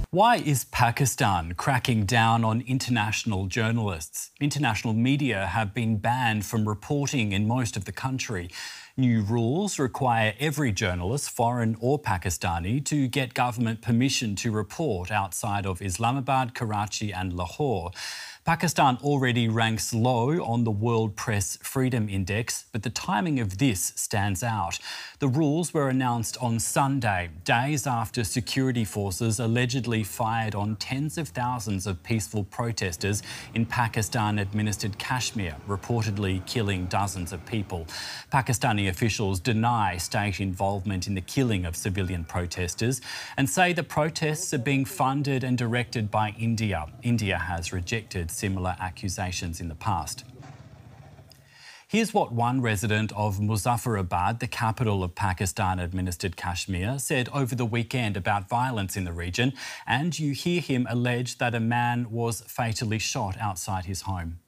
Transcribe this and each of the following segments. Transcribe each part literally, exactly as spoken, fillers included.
Why is Pakistan cracking down on international journalists? International media have been banned from reporting in most of the country. New rules require every journalist, foreign or Pakistani, to get government permission to report outside of Islamabad, Karachi and Lahore. Pakistan already ranks low on the World Press Freedom Index, but the timing of this stands out. The rules were announced on Sunday, days after security forces allegedly fired on tens of thousands of peaceful protesters in Pakistan-administered Kashmir, reportedly killing dozens of people. Pakistani officials deny state involvement in the killing of civilian protesters and say the protests are being funded and directed by India. India has rejected similar accusations in the past. Here's what one resident of Muzaffarabad, the capital of Pakistan-administered Kashmir, said over the weekend about violence in the region, and you hear him allege that a man was fatally shot outside his home.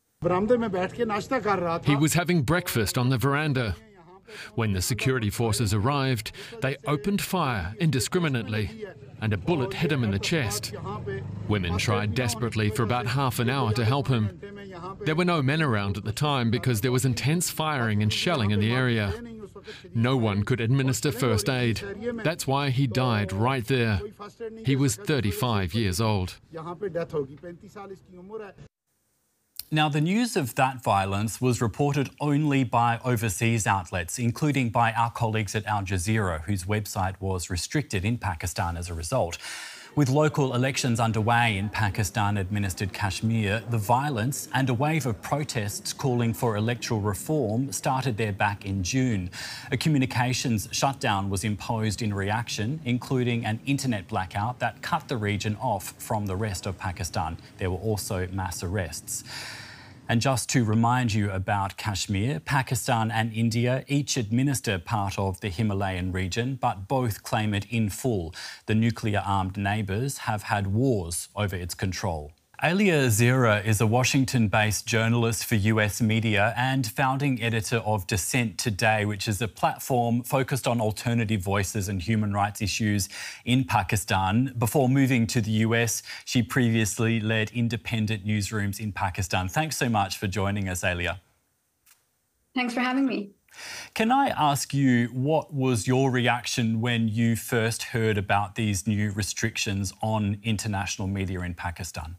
He was having breakfast on the veranda. When the security forces arrived, they opened fire indiscriminately, and a bullet hit him in the chest. Women tried desperately for about half an hour to help him. There were no men around at the time because there was intense firing and shelling in the area. No one could administer first aid. That's why he died right there. He was thirty-five years old. Now, the news of that violence was reported only by overseas outlets, including by our colleagues at Al Jazeera, whose website was restricted in Pakistan as a result. With local elections underway in Pakistan-administered Kashmir, the violence and a wave of protests calling for electoral reform started there back in June. A communications shutdown was imposed in reaction, including an internet blackout that cut the region off from the rest of Pakistan. There were also mass arrests. And just to remind you about Kashmir, Pakistan and India each administer part of the Himalayan region, but both claim it in full. The nuclear-armed neighbours have had wars over its control. Alia Zira is a Washington-based journalist for U S media and founding editor of Dissent Today, which is a platform focused on alternative voices and human rights issues in Pakistan. Before moving to the U S, she previously led independent newsrooms in Pakistan. Thanks so much for joining us, Alia. Thanks for having me. Can I ask you, what was your reaction when you first heard about these new restrictions on international media in Pakistan?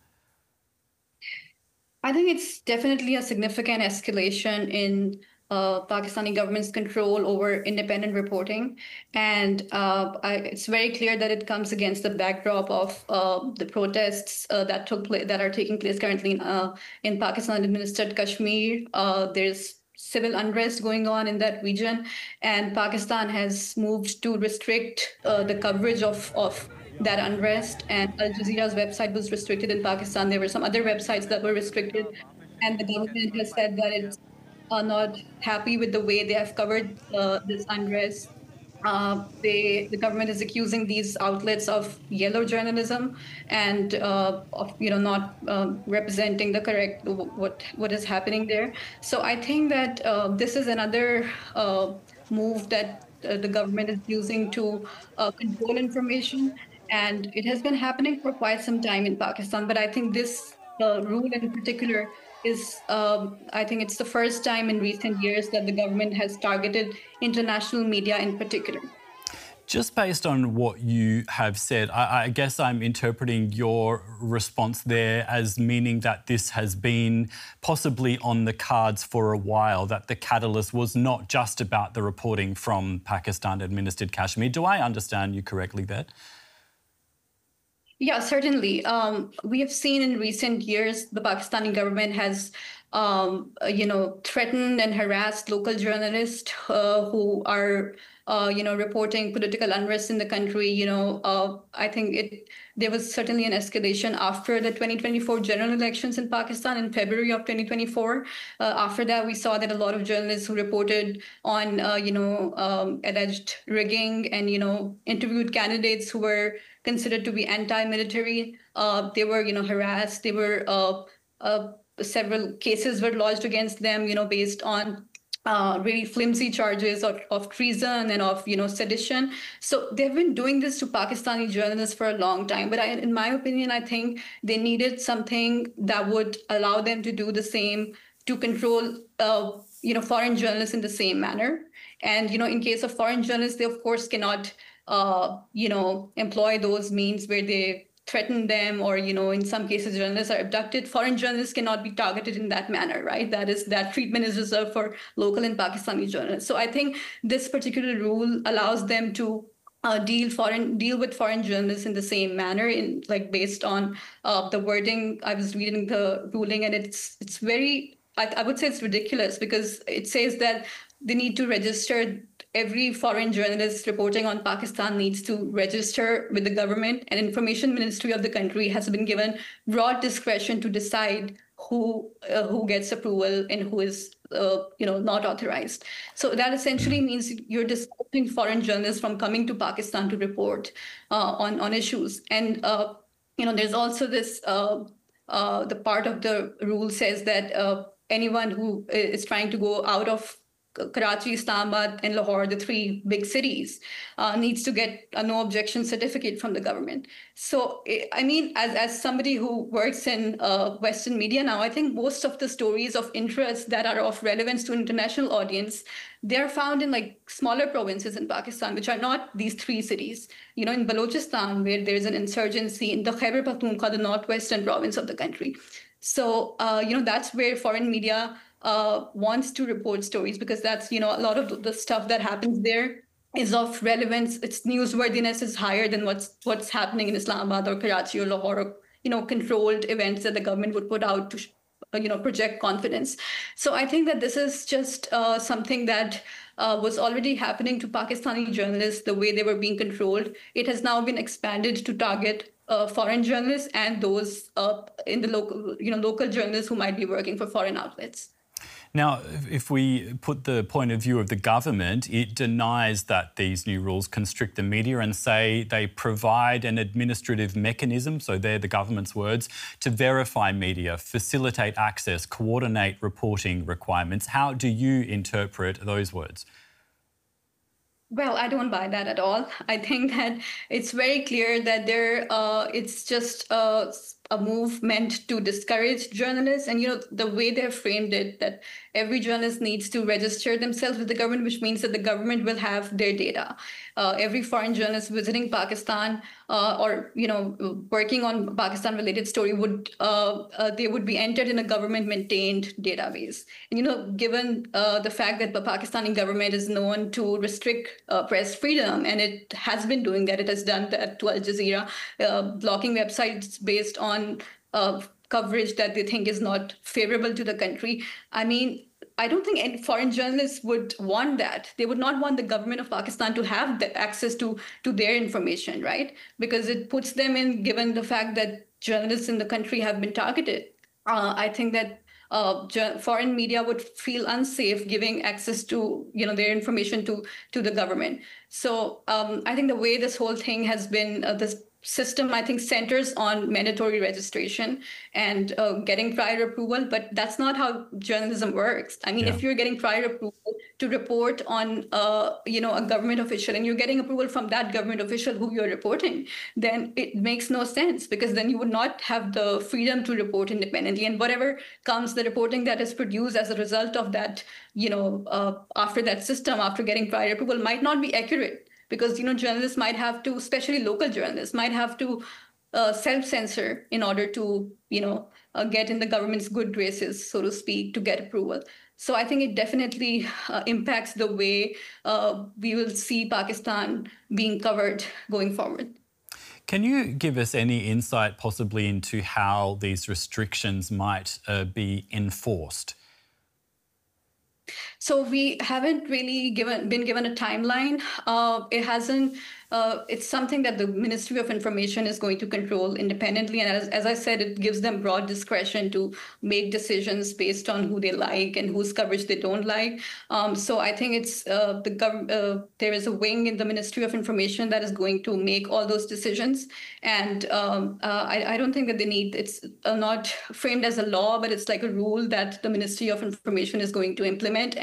I think it's definitely a significant escalation in uh, Pakistani government's control over independent reporting. And uh, I, it's very clear that it comes against the backdrop of uh, the protests uh, that took place, that are taking place currently in, uh, in Pakistan-administered Kashmir. Uh, there's civil unrest going on in that region, and Pakistan has moved to restrict uh, the coverage of, of that unrest, and Al Jazeera's website was restricted in Pakistan. There were some other websites that were restricted, and the government has said that it's uh, not happy with the way they have covered uh, this unrest. Uh, they, the government is accusing these outlets of yellow journalism and uh, of you know not um, representing the correct what what is happening there. So I think that uh, this is another uh, move that uh, the government is using to uh, control information. And it has been happening for quite some time in Pakistan. But I think this uh, rule in particular is, um, I think it's the first time in recent years that the government has targeted international media in particular. Just based on what you have said, I, I guess I'm interpreting your response there as meaning that this has been possibly on the cards for a while, that the catalyst was not just about the reporting from Pakistan-administered Kashmir. Do I understand you correctly there? Yeah, certainly. Um, we have seen in recent years the Pakistani government has, um, you know, threatened and harassed local journalists uh, who are, uh, you know, reporting political unrest in the country. You know, uh, I think it there was certainly an escalation after the twenty twenty-four general elections in Pakistan in February of twenty twenty-four. Uh, after that, we saw that a lot of journalists who reported on, uh, you know, um, alleged rigging and, you know, interviewed candidates who were considered to be anti-military. Uh, they were, you know, harassed. They were uh, uh, several cases were lodged against them, you know, based on Uh, really flimsy charges of, of treason and of, you know, sedition. So they've been doing this to Pakistani journalists for a long time. But I, in my opinion, I think they needed something that would allow them to do the same, to control, uh, you know, foreign journalists in the same manner. And, you know, in case of foreign journalists, they, of course, cannot, uh, you know, employ those means where they threaten them, or, you know, in some cases, journalists are abducted. Foreign journalists cannot be targeted in that manner, right? That is, that treatment is reserved for local and Pakistani journalists. So I think this particular rule allows them to uh, deal foreign deal with foreign journalists in the same manner, in like based on uh, the wording. I was reading the ruling, and it's it's very, I, I would say it's ridiculous, because it says that they need to register. Every foreign journalist reporting on Pakistan needs to register with the government, and Information Ministry of the country has been given broad discretion to decide who uh, who gets approval and who is uh, you know, not authorized. So that essentially means you're discouraging foreign journalists from coming to Pakistan to report uh, on on issues. And uh, you know, there's also this uh, uh, the part of the rule says that uh, anyone who is trying to go out of Karachi, Islamabad, and Lahore, the three big cities, uh, needs to get a no objection certificate from the government. So, I mean, as, as somebody who works in uh, Western media now, I think most of the stories of interest that are of relevance to international audience, they're found in like smaller provinces in Pakistan, which are not these three cities. You know, in Balochistan, where there's an insurgency, in the Khyber Pakhtunkhwa, the northwestern province of the country. So, uh, you know, that's where foreign media Uh, wants to report stories, because that's, you know, a lot of the stuff that happens there is of relevance. Its newsworthiness is higher than what's what's happening in Islamabad or Karachi or Lahore, or, you know, controlled events that the government would put out to, you know, project confidence. So I think that this is just uh, something that uh, was already happening to Pakistani journalists, the way they were being controlled. It has now been expanded to target uh, foreign journalists and those uh, in the local, you know, local journalists who might be working for foreign outlets. Now, if we put the point of view of the government, it denies that these new rules constrict the media and say they provide an administrative mechanism, so they're the government's words, to verify media, facilitate access, coordinate reporting requirements. How do you interpret those words? Well, I don't buy that at all. I think that it's very clear that there, uh, it's just uh, a move meant to discourage journalists. And, you know, the way they've framed it, that every journalist needs to register themselves with the government, which means that the government will have their data. Uh, every foreign journalist visiting Pakistan uh, or, you know, working on Pakistan-related story would, uh, uh, they would be entered in a government-maintained database. And, you know, given uh, the fact that the Pakistani government is known to restrict uh, press freedom, and it has been doing that, it has done that to Al Jazeera, uh, blocking websites based on uh, coverage that they think is not favorable to the country. I mean, I don't think any foreign journalists would want that. They would not want the government of Pakistan to have the access to, to their information, right? Because it puts them in, given the fact that journalists in the country have been targeted. Uh, I think that uh, foreign media would feel unsafe giving access to, you know, their information to, to the government. So um, I think the way this whole thing has been, uh, this system, I think, centers on mandatory registration and uh, getting prior approval, but that's not how journalism works. I mean, yeah. if you're getting prior approval to report on, uh, you know, a government official, and you're getting approval from that government official who you're reporting, then it makes no sense, because then you would not have the freedom to report independently. And whatever comes, the reporting that is produced as a result of that, you know, uh, after that system, after getting prior approval, might not be accurate. Because, you know, journalists might have to, especially local journalists, might have to uh, self-censor in order to, you know, uh, get in the government's good graces, so to speak, to get approval. So I think it definitely uh, impacts the way uh, we will see Pakistan being covered going forward. Can you give us any insight possibly into how these restrictions might uh, be enforced? So we haven't really given been given a timeline. Uh, it hasn't. Uh, it's something that the Ministry of Information is going to control independently. And as, as I said, it gives them broad discretion to make decisions based on who they like and whose coverage they don't like. Um, so I think it's uh, the gov- uh, there is a wing in the Ministry of Information that is going to make all those decisions. And um, uh, I, I don't think that they need, it's uh, not framed as a law, but it's like a rule that the Ministry of Information is going to implement.